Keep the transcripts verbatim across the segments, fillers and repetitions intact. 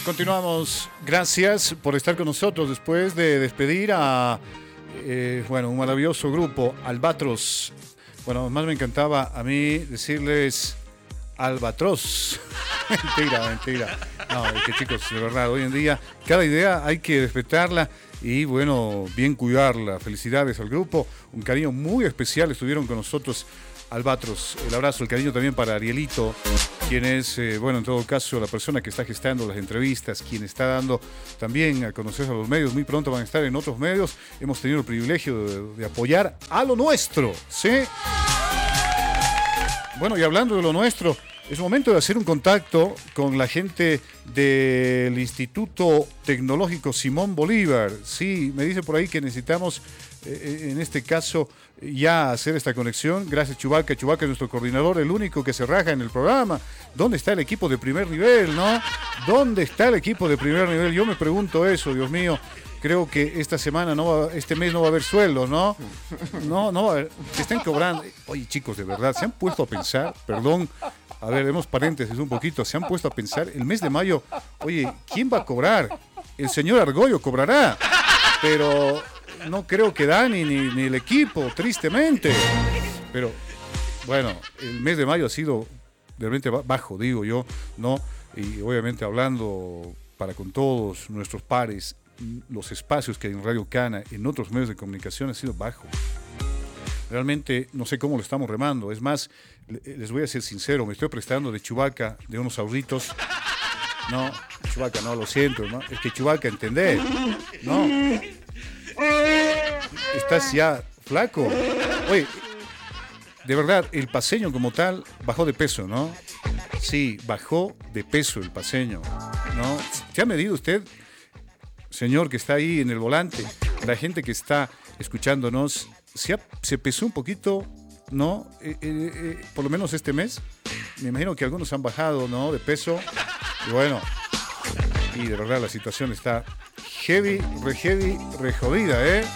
Continuamos. Gracias por estar con nosotros después de despedir a eh, bueno, un maravilloso grupo, Albatros. Bueno, más me encantaba a mí decirles Albatros. Mentira, mentira. No, es que chicos, de verdad, hoy en día cada idea hay que respetarla y bueno, bien cuidarla. Felicidades al grupo, un cariño muy especial estuvieron con nosotros Albatros. El abrazo, el cariño también para Arielito, quien es, eh, bueno, en todo caso, la persona que está gestando las entrevistas, quien está dando también a conocer a los medios. Muy pronto van a estar en otros medios. Hemos tenido el privilegio de, de apoyar a lo nuestro, ¿sí? Bueno, y hablando de lo nuestro, es momento de hacer un contacto con la gente del Instituto Tecnológico Simón Bolívar. Sí, me dice por ahí que necesitamos, eh, en este caso, ya hacer esta conexión. Gracias, Chubaca. Chubaca es nuestro coordinador, el único que se raja en el programa. ¿Dónde está el equipo de primer nivel, no? ¿Dónde está el equipo de primer nivel? Yo me pregunto eso, Dios mío. Creo que esta semana, no va, este mes no va a haber sueldos, ¿no? No, no va a haber. Se están cobrando. Oye, chicos, de verdad, ¿se han puesto a pensar? Perdón. A ver, demos paréntesis un poquito. ¿Se han puesto a pensar? El mes de mayo, oye, ¿quién va a cobrar? El señor Argollo cobrará. Pero no creo que Dani ni, ni el equipo, tristemente. Pero, bueno, el mes de mayo ha sido realmente bajo, digo yo, ¿no? Y obviamente hablando para con todos nuestros pares, los espacios que hay en Radio Cana, en otros medios de comunicación, ha sido bajo. Realmente no sé cómo lo estamos remando. Es más, les voy a ser sincero, me estoy prestando de Chubaca, de unos ahorritos. No, Chubaca, no, lo siento, ¿no? Es que Chubaca, ¿entendés? No. Estás ya flaco. Oye, de verdad, el paceño como tal bajó de peso, ¿no? Sí, bajó de peso el paceño, ¿no? ¿Se ha medido usted, señor que está ahí en el volante, la gente que está escuchándonos, se, ha, se pesó un poquito, ¿no? Eh, eh, eh, por lo menos este mes. Me imagino que algunos han bajado, ¿no? De peso. Y bueno, y de verdad la situación está heavy, re heavy, re jodida, ¿eh?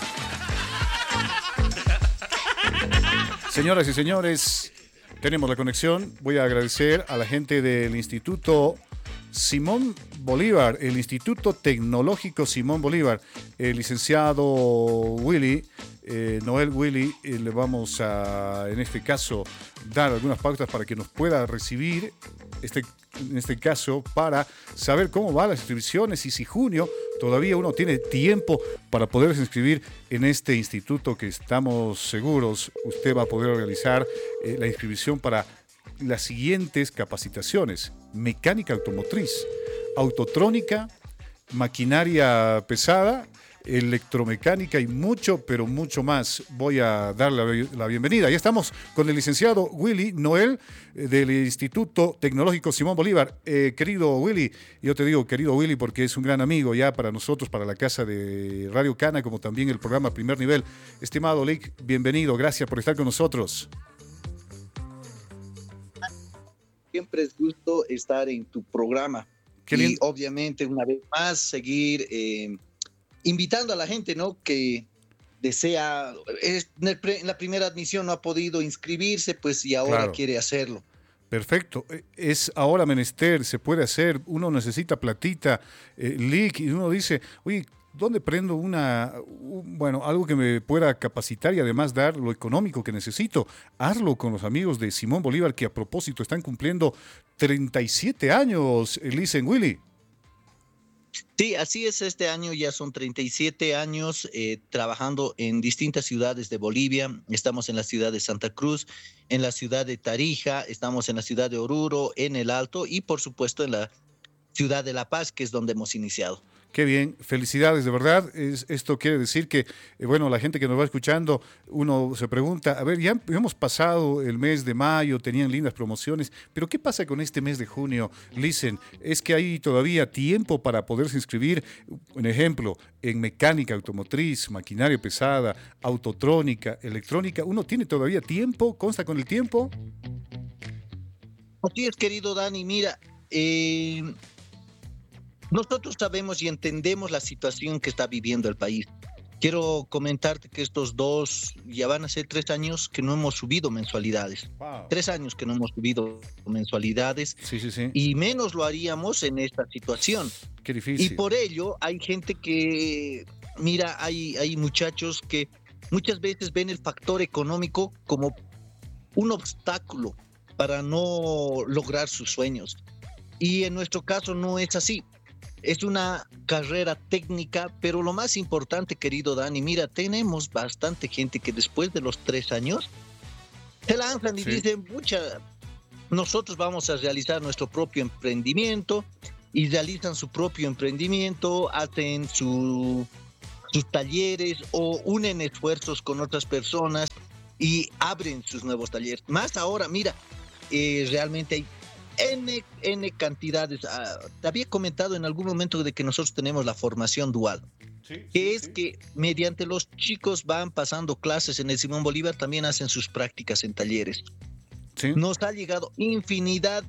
Señoras y señores, tenemos la conexión. Voy a agradecer a la gente del Instituto Simón Bolívar, el Instituto Tecnológico Simón Bolívar, el licenciado Willy, eh, Noel Willy, eh, le vamos a, en este caso, dar algunas pautas para que nos pueda recibir, este, en este caso, para saber cómo van las inscripciones y si junio todavía uno tiene tiempo para poderse inscribir en este instituto que estamos seguros usted va a poder realizar eh, la inscripción para las siguientes capacitaciones: mecánica automotriz, autotrónica, maquinaria pesada, electromecánica y mucho, pero mucho más. Voy a darle la bienvenida. Ya estamos con el licenciado Willy Noel eh, del Instituto Tecnológico Simón Bolívar. Eh, querido Willy, yo te digo querido Willy porque es un gran amigo ya para nosotros, para la casa de Radio Cana, como también el programa Primer Nivel. Estimado Lick, bienvenido. Gracias por estar con nosotros. Siempre es gusto estar en tu programa. Qué y lindo. Obviamente una vez más seguir eh, invitando a la gente, ¿no? Que desea, es, en la primera admisión no ha podido inscribirse, pues y ahora Claro. quiere hacerlo. Perfecto, es ahora menester, se puede hacer, uno necesita platita, eh, leak, y uno dice, oye, ¿dónde prendo una, un, bueno, algo que me pueda capacitar y además dar lo económico que necesito? Hazlo con los amigos de Simón Bolívar, que a propósito están cumpliendo treinta y siete años, Listen Willy. Sí, así es, este año ya son treinta y siete años eh, trabajando en distintas ciudades de Bolivia. Estamos en la ciudad de Santa Cruz, en la ciudad de Tarija, estamos en la ciudad de Oruro, en el Alto y por supuesto en la ciudad de La Paz, que es donde hemos iniciado. Qué bien, felicidades, de verdad. Es, esto quiere decir que, eh, bueno, la gente que nos va escuchando, uno se pregunta, a ver, ya hemos pasado el mes de mayo, tenían lindas promociones, pero ¿qué pasa con este mes de junio? Listen, ¿es que hay todavía tiempo para poderse inscribir? Un ejemplo, en mecánica automotriz, maquinaria pesada, autotrónica, electrónica, ¿uno tiene todavía tiempo? ¿Consta con el tiempo? Así es, querido Dani, mira, eh... nosotros sabemos y entendemos la situación que está viviendo el país. quiero comentarte que estos dos, ya van a ser tres años que no hemos subido mensualidades. Wow. Tres años que no hemos subido mensualidades. Sí, sí, sí. Y menos lo haríamos en esta situación. Qué difícil. Y por ello hay gente que, mira, hay, hay muchachos que muchas veces ven el factor económico como un obstáculo para no lograr sus sueños. Y en nuestro caso no es así. Es una carrera técnica, pero lo más importante, querido Dani, mira, tenemos bastante gente que después de los tres años se lanzan y sí. dicen, pucha, nosotros vamos a realizar nuestro propio emprendimiento, y realizan su propio emprendimiento, hacen su, sus talleres o unen esfuerzos con otras personas y abren sus nuevos talleres. Más ahora, mira, eh, realmente hay N, N cantidades. Uh, te había comentado en algún momento de que nosotros tenemos la formación dual, sí, que sí, es sí. que mediante los chicos van pasando clases en el Simón Bolívar, también hacen sus prácticas en talleres. Sí. Nos ha llegado infinidad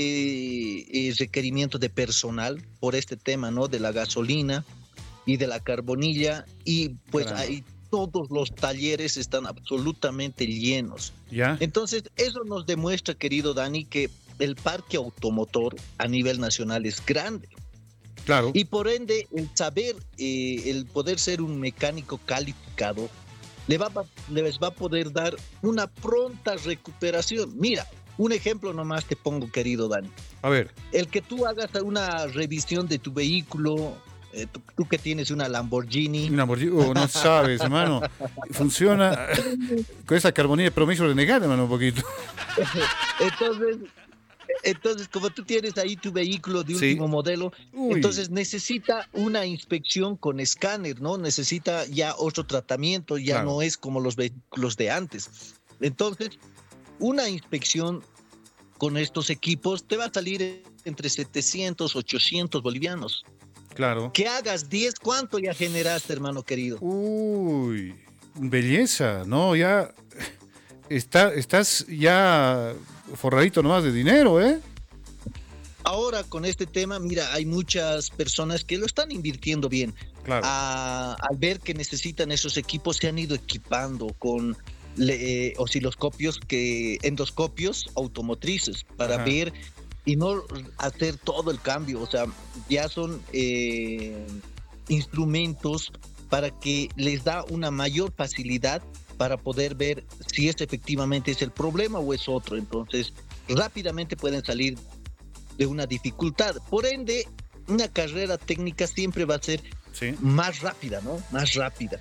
de eh, requerimientos de personal por este tema, ¿no? De la gasolina y de la carbonilla, y pues Caramba. ahí todos los talleres están absolutamente llenos. ¿Ya? Entonces, eso nos demuestra, querido Dani, que el parque automotor a nivel nacional es grande. Claro. Y por ende, el saber, eh, el poder ser un mecánico calificado, le va, les va a poder dar una pronta recuperación. Mira, un ejemplo nomás te pongo, querido Dani. A ver. El que tú hagas una revisión de tu vehículo, eh, tú, tú que tienes una Lamborghini. Una Lamborghini, oh, no sabes, hermano. Funciona con esa carbonilla, pero me hizo renegar, hermano, un poquito. Entonces... Entonces, como tú tienes ahí tu vehículo de último sí. modelo, Uy. entonces necesita una inspección con escáner, ¿no? Necesita ya otro tratamiento, ya claro. no es como los vehículos de antes. Entonces, una inspección con estos equipos te va a salir entre setecientos, ochocientos bolivianos. Claro. Que hagas diez, ¿cuánto ya generaste, hermano querido? Uy, belleza, ¿no? Ya está, estás ya... forradito nomás de dinero, ¿eh? Ahora con este tema, mira, hay muchas personas que lo están invirtiendo bien. Claro. A, al ver que necesitan esos equipos, se han ido equipando con le, eh, osciloscopios, que, endoscopios automotrices para Ajá. ver y no hacer todo el cambio. O sea, ya son eh, instrumentos para que les da una mayor facilidad para poder ver si es efectivamente es el problema o es otro. Entonces, rápidamente pueden salir de una dificultad. Por ende, una carrera técnica siempre va a ser sí. más rápida, ¿no? Más rápida.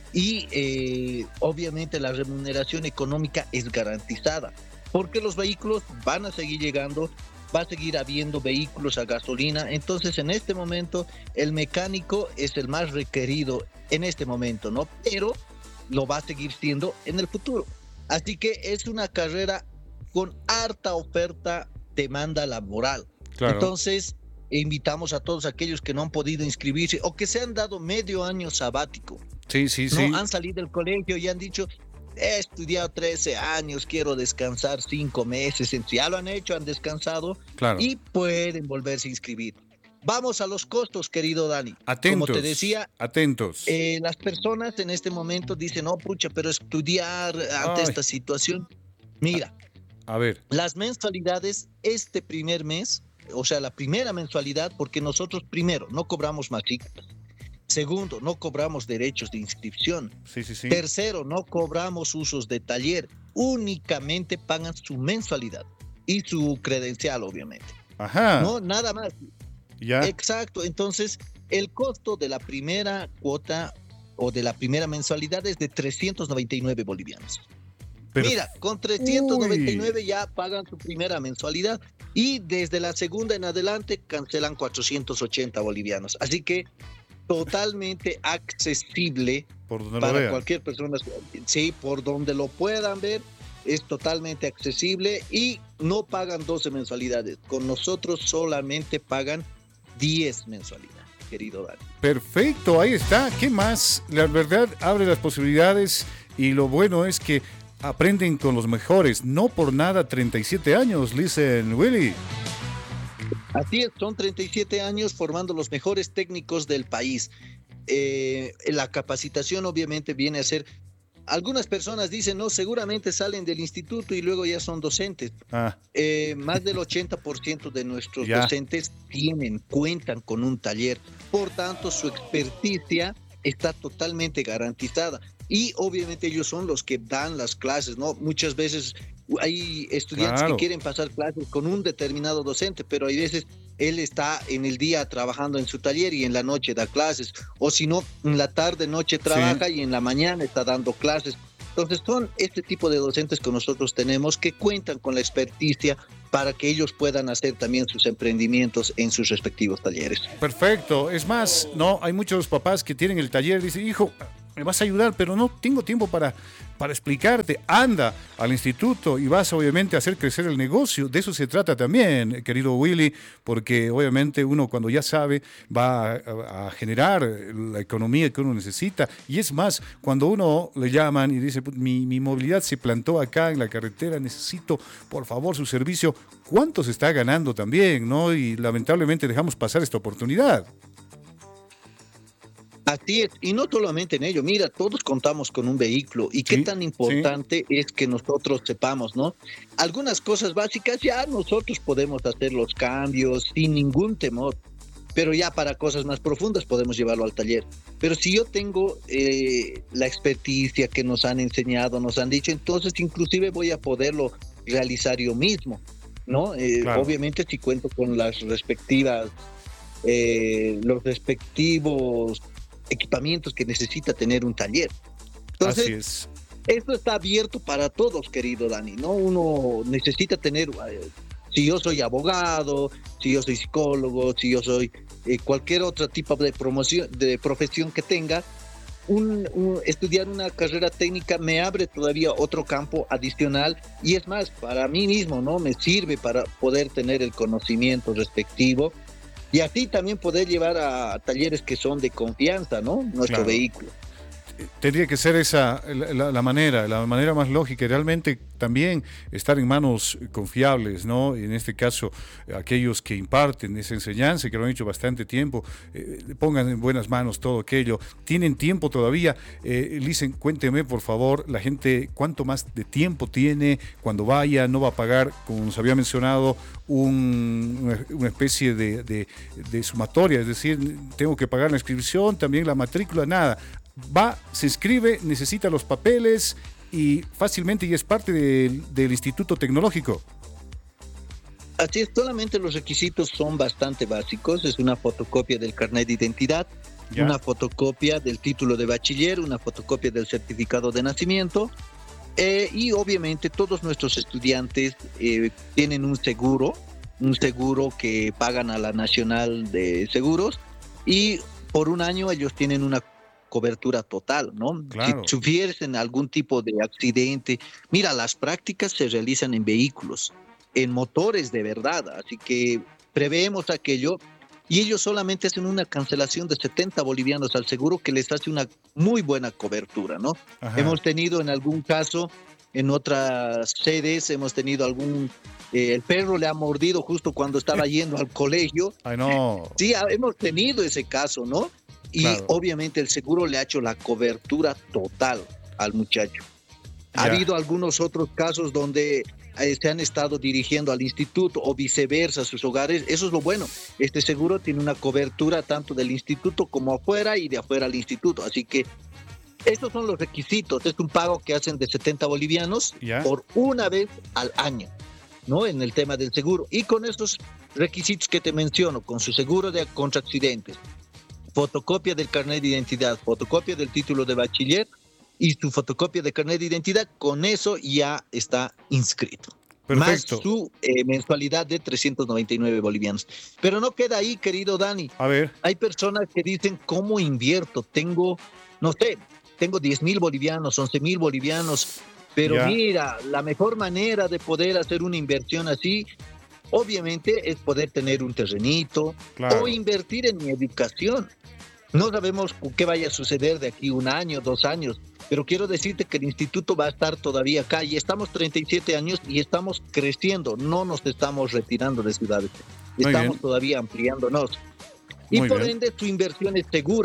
Y eh, obviamente la remuneración económica es garantizada, porque los vehículos van a seguir llegando, va a seguir habiendo vehículos a gasolina. Entonces, en este momento, el mecánico es el más requerido en este momento, ¿no? Pero lo va a seguir siendo en el futuro. Así que es una carrera con harta oferta, demanda laboral. Claro. Entonces, invitamos a todos aquellos que no han podido inscribirse o que se han dado medio año sabático. Sí, sí, no sí. Han salido del colegio y han dicho, he estudiado trece años, quiero descansar cinco meses. Ya lo han hecho, han descansado claro. y pueden volverse a inscribir. Vamos a los costos, querido Dani. Atentos, como te decía, atentos. Eh, las personas en este momento dicen, no, pucha, pero estudiar ante Ay. esta situación. Mira, a ver. Las mensualidades este primer mes, o sea, la primera mensualidad, porque nosotros primero no cobramos matrículas. Segundo, no cobramos derechos de inscripción. Sí, sí, sí. Tercero, no cobramos usos de taller. Únicamente pagan su mensualidad y su credencial, obviamente. Ajá. No, nada más. Ya. Exacto, entonces el costo de la primera cuota o de la primera mensualidad es de trescientos noventa y nueve bolivianos. Pero, Mira, con trescientos noventa y nueve uy. ya pagan su primera mensualidad y desde la segunda en adelante cancelan cuatrocientos ochenta bolivianos. Así que totalmente accesible por donde para lo vean. Cualquier persona. Sí, por donde lo puedan ver. Es totalmente accesible y no pagan doce mensualidades. Con nosotros solamente pagan diez mensualidades, querido Dani. Perfecto, ahí está. ¿Qué más? La verdad abre las posibilidades y lo bueno es que aprenden con los mejores. No por nada treinta y siete años, listen, Willy. Así es, son treinta y siete años formando los mejores técnicos del país. eh, la capacitación obviamente viene a ser, algunas personas dicen, no, seguramente salen del instituto y luego ya son docentes. Ah, Eh, más del ochenta por ciento de nuestros ya. docentes tienen, cuentan con un taller, por tanto su experticia está totalmente garantizada. Y obviamente ellos son los que dan las clases, ¿no? Muchas veces hay estudiantes Claro. que quieren pasar clases con un determinado docente, pero hay veces él está en el día trabajando en su taller y en la noche da clases, o si no, en la tarde, noche trabaja y en la mañana está dando clases. Entonces son este tipo de docentes que nosotros tenemos que cuentan con la experticia para que ellos puedan hacer también sus emprendimientos en sus respectivos talleres. Perfecto. Es más, no, hay muchos papás que tienen el taller y dicen, hijo, me vas a ayudar, pero no tengo tiempo para, para explicarte. Anda al instituto y vas obviamente a hacer crecer el negocio. De eso se trata también, querido Willy, porque obviamente uno cuando ya sabe va a, a generar la economía que uno necesita. Y es más, cuando uno le llaman y dice, mi, mi movilidad se plantó acá en la carretera, necesito por favor su servicio, ¿cuánto se está ganando también, no? Y lamentablemente dejamos pasar esta oportunidad. Así es, y no solamente en ello, mira, todos contamos con un vehículo y qué Sí, tan importante sí. es que nosotros sepamos, ¿no? Algunas cosas básicas ya nosotros podemos hacer los cambios sin ningún temor, pero ya para cosas más profundas podemos llevarlo al taller. Pero si yo tengo eh, la experticia que nos han enseñado, nos han dicho, entonces inclusive voy a poderlo realizar yo mismo, ¿no? Eh, Claro. obviamente si cuento con las respectivas, eh, los respectivos equipamientos que necesita tener un taller. Entonces, Así es. esto está abierto para todos, querido Dani, ¿no? Uno necesita tener, eh, si yo soy abogado, si yo soy psicólogo, si yo soy eh, cualquier otro tipo de promoción, de profesión que tenga, un, un, estudiar una carrera técnica me abre todavía otro campo adicional y es más, para mí mismo, ¿no? Me sirve para poder tener el conocimiento respectivo y así también poder llevar a talleres que son de confianza, ¿no? Nuestro Claro. vehículo. Tendría que ser esa la, la, la manera, la manera más lógica y realmente también estar en manos confiables, ¿no? En este caso, aquellos que imparten esa enseñanza, que lo han hecho bastante tiempo, eh, pongan en buenas manos todo aquello. ¿Tienen tiempo todavía? Eh, Licen, cuénteme, por favor, la gente, ¿cuánto más de tiempo tiene? Cuando vaya, no va a pagar, como nos había mencionado, un, una, una especie de, de, de sumatoria, es decir, tengo que pagar la inscripción, también la matrícula, nada. Va, se inscribe, necesita los papeles y fácilmente ya es parte de, del Instituto Tecnológico. Así es, solamente los requisitos son bastante básicos. Es una fotocopia del carnet de identidad, ¿ya? Una fotocopia del título de bachiller, una fotocopia del certificado de nacimiento eh, y obviamente todos nuestros estudiantes eh, tienen un seguro, un seguro que pagan a la Nacional de Seguros y por un año ellos tienen una cobertura total, ¿no? Claro. Si sufriesen algún tipo de accidente, mira, las prácticas se realizan en vehículos, en motores de verdad, así que preveemos aquello y ellos solamente hacen una cancelación de setenta bolivianos al seguro que les hace una muy buena cobertura, ¿no? Ajá. Hemos tenido en algún caso, en otras sedes, hemos tenido algún... Eh, el perro le ha mordido justo cuando estaba yendo al colegio. Ay, no. Sí, hemos tenido ese caso, ¿no? Y claro, obviamente el seguro le ha hecho la cobertura total al muchacho. Ha yeah. habido algunos otros casos donde eh, se han estado dirigiendo al instituto o viceversa a sus hogares. Eso es lo bueno. Este seguro tiene una cobertura tanto del instituto como afuera y de afuera al instituto. Así que estos son los requisitos. Es un pago que hacen de setenta bolivianos yeah. por una vez al año, ¿no? En el tema del seguro. Y con estos requisitos que te menciono, con su seguro de contra accidentes, fotocopia del carnet de identidad, fotocopia del título de bachiller y su fotocopia de carnet de identidad, con eso ya está inscrito. Perfecto. Más su eh, mensualidad de trescientos noventa y nueve bolivianos. Pero no queda ahí, querido Dani. A ver. Hay personas que dicen, ¿cómo invierto? Tengo, no sé, tengo diez mil bolivianos, once mil bolivianos, pero ya. Mira, la mejor manera de poder hacer una inversión así, obviamente, es poder tener un terrenito, claro, o invertir en mi educación. No sabemos qué vaya a suceder de aquí un año, dos años, pero quiero decirte que el instituto va a estar todavía acá y estamos treinta y siete años y estamos creciendo, no nos estamos retirando de ciudades, estamos todavía ampliándonos. Y Muy por bien. ende, tu inversión es segura.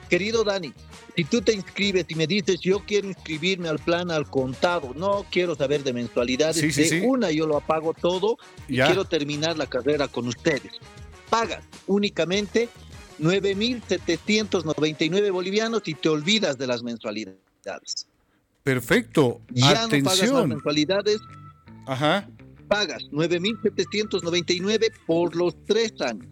querido Dani, si tú te inscribes y me dices, yo quiero inscribirme al plan al contado, no quiero saber de mensualidades, sí, sí, de sí. una yo lo apago todo y ya. quiero terminar la carrera con ustedes. Pagas únicamente nueve mil setecientos noventa y nueve bolivianos y te olvidas de las mensualidades. Perfecto. Ya Atención. no pagas las mensualidades. Ajá. Pagas nueve mil setecientos noventa y nueve por los tres años.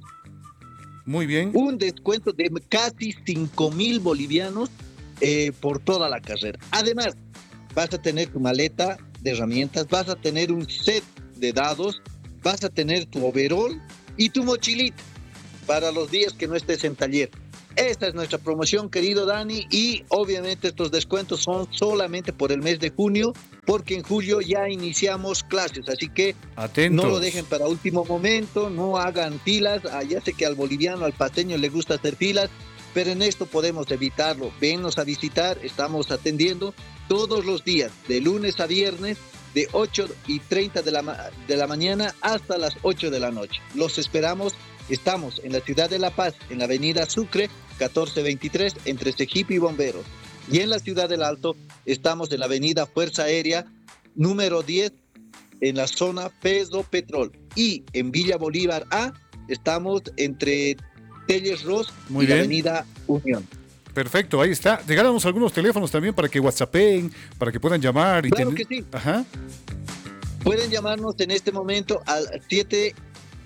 Muy bien. Un descuento de casi cinco mil bolivianos eh, por toda la carrera. Además, vas a tener tu maleta de herramientas, vas a tener un set de dados, vas a tener tu overall y tu mochilita para los días que no estés en taller. Esta es nuestra promoción, querido Dani, y obviamente estos descuentos son solamente por el mes de junio, porque en julio ya iniciamos clases, así que Atentos. no lo dejen para último momento, no hagan filas. Ah, ya sé que al boliviano, al paseño le gusta hacer filas, pero en esto podemos evitarlo. Vennos a visitar, estamos atendiendo todos los días, de lunes a viernes, de ocho y treinta de la, ma- de la mañana hasta las ocho de la noche. Los esperamos. Estamos en la ciudad de La Paz, en la avenida Sucre, catorce veintitrés, entre Cejipe y Bomberos. Y en la ciudad del Alto, estamos en la avenida Fuerza Aérea, número diez, en la zona Peso Petrol. Y en Villa Bolívar A, estamos entre Telles Ross Muy y la bien. avenida Unión. Perfecto, ahí está. Regalamos algunos teléfonos también para que whatsappen, para que puedan llamar. Y Claro ten- que sí. Ajá. Pueden llamarnos en este momento al siete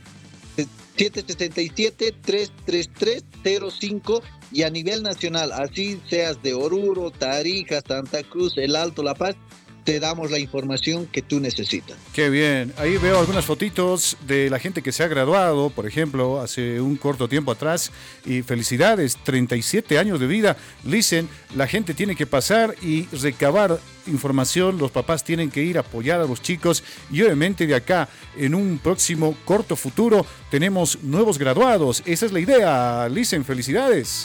siete seis siete, tres tres tres, cero cinco y a nivel nacional, así seas de Oruro, Tarija, Santa Cruz, El Alto, La Paz, te damos la información que tú necesitas. Qué bien. Ahí veo algunas fotitos de la gente que se ha graduado, por ejemplo, hace un corto tiempo atrás. Y felicidades, treinta y siete años de vida. Listen, la gente tiene que pasar y recabar información. Los papás tienen que ir a apoyar a los chicos. Y obviamente de acá, en un próximo corto futuro, tenemos nuevos graduados. Esa es la idea. Listen, felicidades.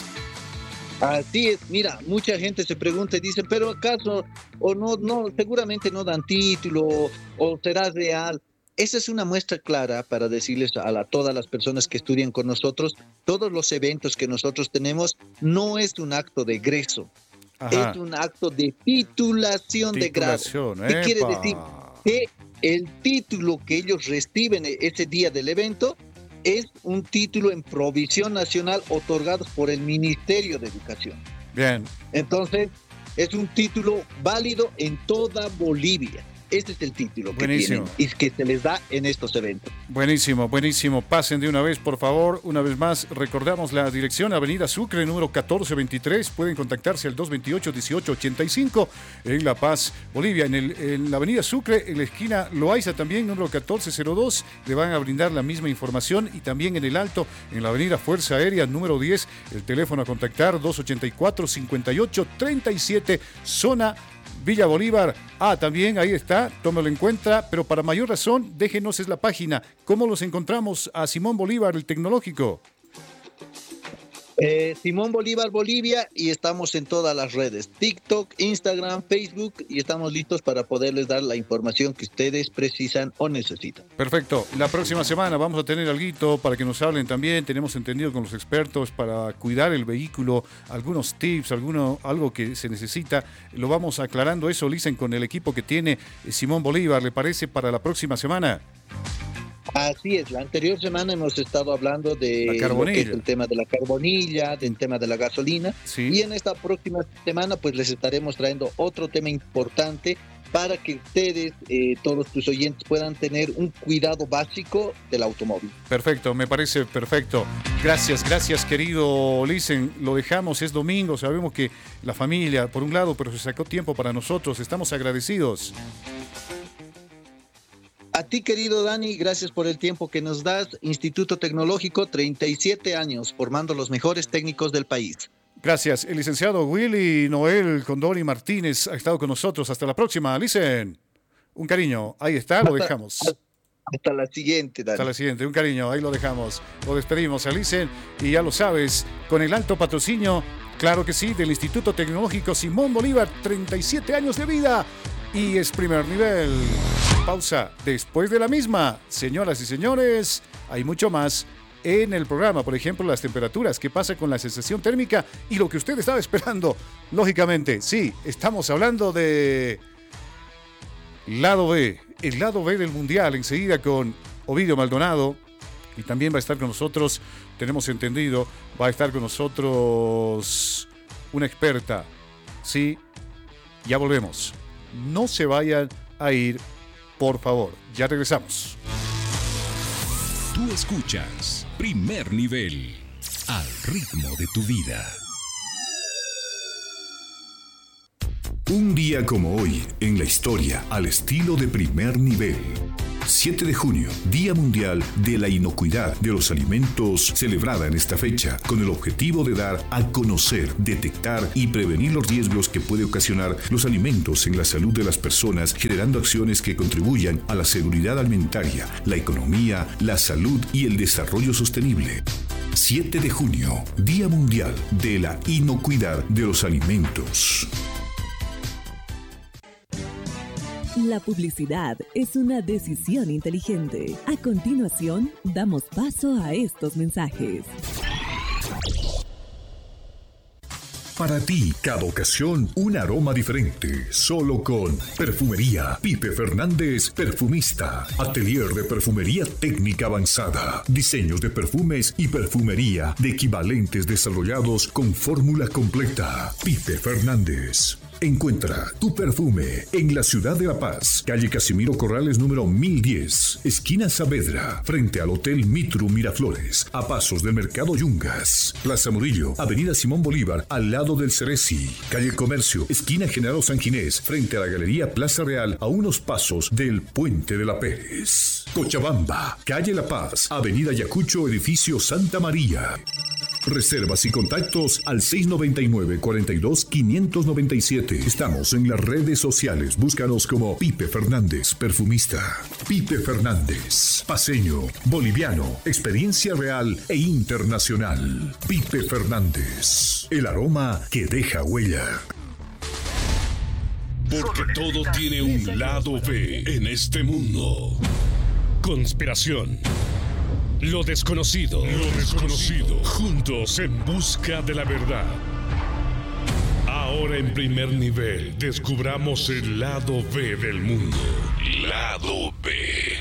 Así es, mira, mucha gente se pregunta y dice, pero acaso, o no, no, seguramente no dan título, o será real. Esa es una muestra clara para decirles a, la, a todas las personas que estudian con nosotros, todos los eventos que nosotros tenemos no es un acto de egreso, Ajá. es un acto de titulación, de grado. Titulación, ¿Qué quiere epa. decir? Que el título que ellos reciben ese día del evento es un título en provisión nacional otorgado por el Ministerio de Educación. Bien. Entonces, es un título válido en toda Bolivia. Ese es el título que Buenísimo. tienen y que se les da en estos eventos. Buenísimo, buenísimo. Pasen de una vez, por favor. Una vez más, recordamos la dirección, Avenida Sucre, número catorce veintitrés. Pueden contactarse al dos veintiocho, dieciocho ochenta y cinco en La Paz, Bolivia. En, el, en la Avenida Sucre, en la esquina Loaiza también, número catorce cero dos, le van a brindar la misma información. Y también en el Alto, en la Avenida Fuerza Aérea, número diez, el teléfono a contactar dos ochenta y cuatro, cincuenta y ocho, treinta y siete, zona Villa Bolívar. Ah, también ahí está, tómelo en cuenta, pero para mayor razón, déjenos es la página. ¿Cómo los encontramos a Simón Bolívar, el tecnológico? Eh, Simón Bolívar Bolivia, y estamos en todas las redes, TikTok, Instagram, Facebook, y estamos listos para poderles dar la información que ustedes precisan o necesitan. Perfecto. La próxima semana vamos a tener algo para que nos hablen también. Tenemos entendido con los expertos para cuidar el vehículo, algunos tips, alguno, algo que se necesita. Lo vamos aclarando eso, Listen, con el equipo que tiene Simón Bolívar. ¿Le parece para la próxima semana? Así es, la anterior semana hemos estado hablando de La lo carbonilla. que es el tema de la carbonilla, del tema de la gasolina, Sí. y en esta próxima semana pues les estaremos trayendo otro tema importante para que ustedes, eh, todos tus oyentes, puedan tener un cuidado básico del automóvil. Perfecto, me parece perfecto. Gracias, gracias, querido Listen. Lo dejamos, es domingo, sabemos que la familia, por un lado, pero se sacó tiempo para nosotros. Estamos agradecidos. A ti, querido Dani, gracias por el tiempo que nos das. Instituto Tecnológico, treinta y siete años, formando los mejores técnicos del país. Gracias. El licenciado Willy Noel Condori Martínez ha estado con nosotros. Hasta la próxima. Listen, un cariño. Ahí está, lo Hasta- dejamos. Hasta la siguiente, Dani. Hasta la siguiente. Un cariño, ahí lo dejamos. Lo despedimos a Listen. Y ya lo sabes, con el alto patrocinio, claro que sí, del Instituto Tecnológico Simón Bolívar, treinta y siete años de vida. Y es primer nivel. Pausa. Después de la misma, señoras y señores, hay mucho más en el programa. Por ejemplo, las temperaturas, qué pasa con la sensación térmica y lo que usted estaba esperando. Lógicamente, sí, estamos hablando de lado B, el lado B del Mundial, enseguida con Ovidio Maldonado. Y también va a estar con nosotros, tenemos entendido, va a estar con nosotros una experta. Sí, ya volvemos. No se vayan a ir, por favor. Ya regresamos. Tú escuchas Primer Nivel, al ritmo de tu vida. Un día como hoy, en la historia, al estilo de Primer Nivel. siete de junio, Día Mundial de la Inocuidad de los Alimentos, celebrada en esta fecha, con el objetivo de dar a conocer, detectar y prevenir los riesgos que puede ocasionar los alimentos en la salud de las personas, generando acciones que contribuyan a la seguridad alimentaria, la economía, la salud y el desarrollo sostenible. siete de junio, Día Mundial de la Inocuidad de los Alimentos. La publicidad es una decisión inteligente. A continuación, damos paso a estos mensajes. Para ti, cada ocasión, un aroma diferente. Solo con Perfumería Pipe Fernández, perfumista. Atelier de perfumería técnica avanzada. Diseños de perfumes y perfumería de equivalentes desarrollados con fórmula completa. Pipe Fernández. Encuentra tu perfume en la ciudad de La Paz, calle Casimiro Corrales número mil diez, esquina Saavedra, frente al Hotel Mitru Miraflores, a pasos del Mercado Yungas. Plaza Murillo, avenida Simón Bolívar, al lado del Ceresi, calle Comercio, esquina General San Ginés, frente a la Galería Plaza Real, a unos pasos del Puente de la Pérez. Cochabamba, calle La Paz, avenida Ayacucho, edificio Santa María. Reservas y contactos al seis noventa y nueve, cuarenta y dos, quinientos noventa y siete. Estamos en las redes sociales. Búscanos como Pipe Fernández, perfumista. Pipe Fernández, paceño, boliviano, experiencia real e internacional. Pipe Fernández, el aroma que deja huella. Porque todo tiene un lado B en este mundo. Conspiración. Lo desconocido. Lo desconocido. Juntos en busca de la verdad. Ahora en Primer Nivel descubramos el lado B del mundo. Lado B.